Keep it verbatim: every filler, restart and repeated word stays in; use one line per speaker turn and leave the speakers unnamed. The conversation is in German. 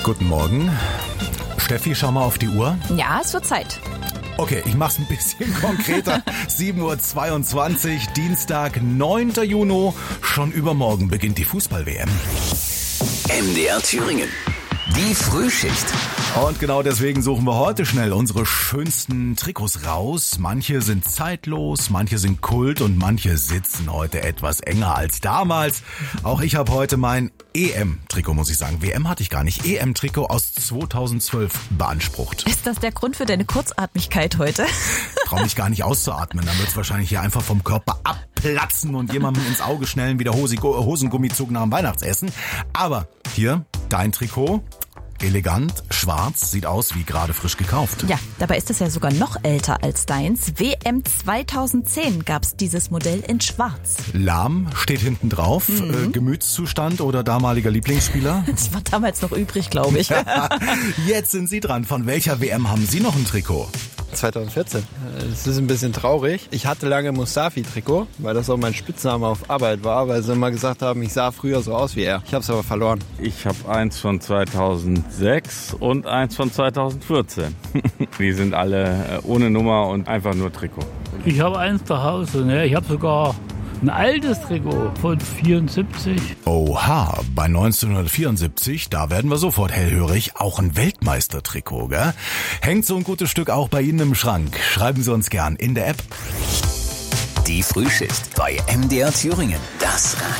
Guten Morgen. Steffi, schau mal auf die Uhr.
Ja, es wird Zeit.
Okay, ich mach's ein bisschen konkreter. sieben Uhr zweiundzwanzig, Dienstag, neunter Juni. Schon übermorgen beginnt die Fußball-W M.
M D R Thüringen. Die Frühschicht.
Und genau deswegen suchen wir heute schnell unsere schönsten Trikots raus. Manche sind zeitlos, manche sind Kult und manche sitzen heute etwas enger als damals. Auch ich habe heute mein E M-Trikot, muss ich sagen. W M hatte ich gar nicht. E M-Trikot aus zweitausendzwölf beansprucht.
Ist das der Grund für deine Kurzatmigkeit heute?
Trau mich gar nicht auszuatmen. Dann wird's wahrscheinlich hier einfach vom Körper abplatzen und jemandem ins Auge schnellen wie der Hosengummi-Zug nach dem Weihnachtsessen. Aber hier, dein Trikot. Elegant, schwarz, sieht aus wie gerade frisch gekauft.
Ja, dabei ist es ja sogar noch älter als deins. W M zweitausendzehn gab's dieses Modell in schwarz.
Lahm steht hinten drauf. Mhm. Äh, Gemütszustand oder damaliger Lieblingsspieler?
Das war damals noch übrig, glaube ich.
Jetzt sind Sie dran. Von welcher W M haben Sie noch ein Trikot?
zweitausendvierzehn. Es ist ein bisschen traurig. Ich hatte lange Mustafi-Trikot, weil das auch mein Spitzname auf Arbeit war, weil sie immer gesagt haben, ich sah früher so aus wie er. Ich habe es aber verloren.
Ich habe eins von zweitausendsechs und eins von zweitausendvierzehn. Die sind alle ohne Nummer und einfach nur Trikot.
Ich habe eins zu Hause, ne? Ich habe sogar ein altes Trikot von vierundsiebzig.
Oha, bei neunzehnhundertvierundsiebzig, da werden wir sofort hellhörig. Auch ein Weltmeistertrikot, gell? Hängt so ein gutes Stück auch bei Ihnen im Schrank? Schreiben Sie uns gern in der App.
Die Frühschicht bei M D R Thüringen. Das Radio.